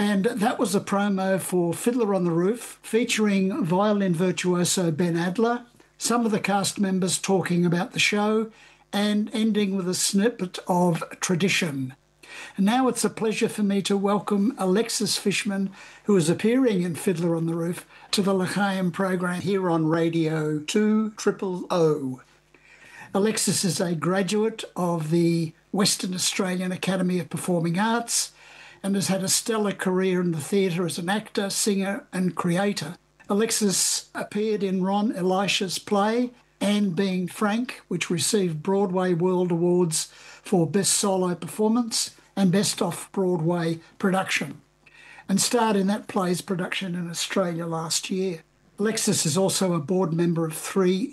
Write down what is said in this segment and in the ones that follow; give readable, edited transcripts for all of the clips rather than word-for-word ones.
And that was a promo for Fiddler on the Roof, featuring violin virtuoso Ben Adler, some of the cast members talking about the show, and ending with a snippet of tradition. And now it's a pleasure for me to welcome Alexis Fishman, who is appearing in Fiddler on the Roof, to the L'Chaim program here on Radio 200. Alexis is a graduate of the Western Australian Academy of Performing Arts and has had a stellar career in the theatre as an actor, singer and creator. Alexis appeared in Ron Elisha's play, Anne Being Frank, which received Broadway World Awards for Best Solo Performance and Best Off-Broadway Production, and starred in that play's production in Australia last year. Alexis is also a board member of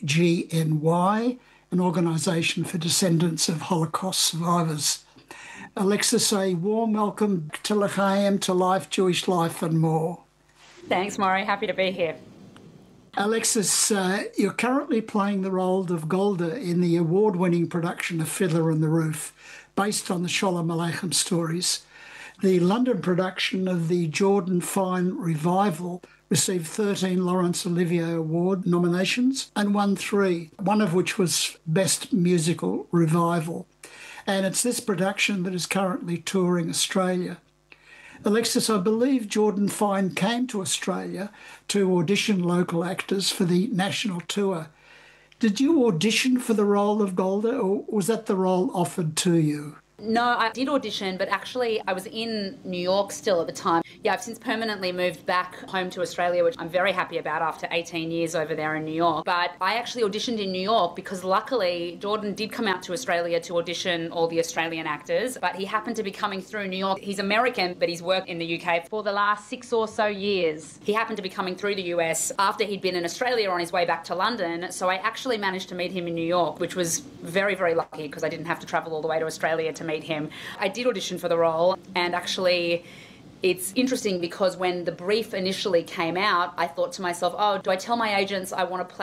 3GNY, an organisation for descendants of Holocaust survivors. Alexis, a warm welcome to L'Chaim, to Life, Jewish Life and more. Thanks, Maury. Happy to be here. Alexis, you're currently playing the role of Golda in the award-winning production of Fiddler on the Roof, based on the Sholem Aleichem stories. The London production of the Jordan Fine revival received 13 Laurence Olivier Award nominations and won 3, one of which was Best Musical Revival. And it's this production that is currently touring Australia. Alexis, I believe Jordan Fine came to Australia to audition local actors for the national tour. Did you audition for the role of Golda, or was that the role offered to you? No, I did audition, but actually I was in New York still at the time. Yeah, I've since permanently moved back home to Australia, which I'm very happy about after 18 years over there in New York. But I actually auditioned in New York because luckily Jordan did come out to Australia to audition all the Australian actors, but he happened to be coming through New York. He's American, but he's worked in the UK for the last 6 or so years. He happened to be coming through the US after he'd been in Australia on his way back to London, so I actually managed to meet him in New York, which was very, very lucky because I didn't have to travel all the way to Australia to meet him. I did audition for the role, and actually it's interesting because when the brief initially came out, I thought to myself, oh, do I tell my agents I want to play